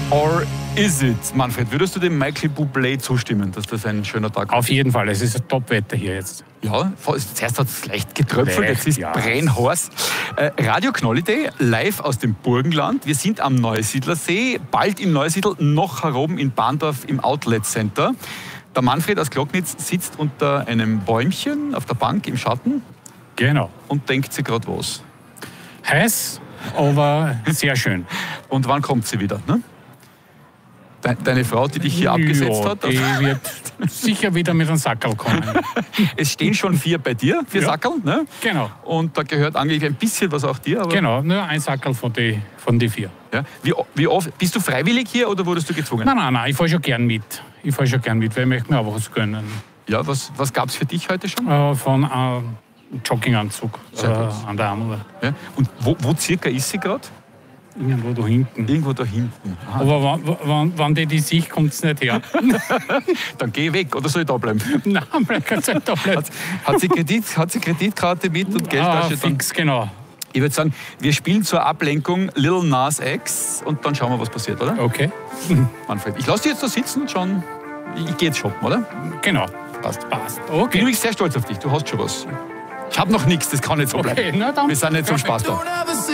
Or is it? Manfred, würdest du dem Michael Bublé zustimmen, dass das ein schöner Tag ist? Auf jeden Fall, es ist ein Top-Wetter hier jetzt. Ja, zuerst hat es leicht getröpfelt, Leicht, jetzt ist ja. brennheiß. Radio Knolliday, live aus dem Burgenland. Wir sind am Neusiedlersee, bald in Neusiedl, noch heroben in Bahndorf im Outlet Center. Der Manfred aus Glocknitz sitzt unter einem Bäumchen auf der Bank im Schatten. Genau. Und denkt sich gerade was. Heiß, aber sehr schön. Und wann kommt sie wieder? Ne? Deine Frau, die dich hier abgesetzt hat? Die wird sicher wieder mit einem Sackerl kommen. Es stehen schon 4 bei dir, 4 Ja. Sackerl. Ne? Genau. Und da gehört angeblich ein bisschen was auch dir. Aber Genau, nur ein Sackerl von die 4. ja. Wie oft? Bist du freiwillig hier oder wurdest du gezwungen? Nein, ich fahre schon gern mit. Weil ich möchte mir auch was gönnen. Ja, was gab es für dich heute schon? Von einem Jogginganzug Sehr gut. an der Amel. Ja. Und wo circa ist sie gerade? Irgendwo da hinten. Irgendwo da hinten. Aha. Aber wenn die sich, kommt es nicht her. Dann geh weg oder soll ich da bleiben? Nein, man kann es nicht da bleiben. Hat sie Kreditkarte mit und Geldtasche? Dann? Fix, genau. Ich würde sagen, wir spielen zur Ablenkung Lil Nas X und dann schauen wir, was passiert, oder? Okay. Manfred, ich lasse dich jetzt da sitzen und schauen. Ich gehe jetzt shoppen, oder? Genau. Passt. Okay. Bin übrigens sehr stolz auf dich. Du hast schon was. Ich habe noch nichts, das kann nicht so bleiben. Okay, na dann. Wir sind nicht zum Spaß da.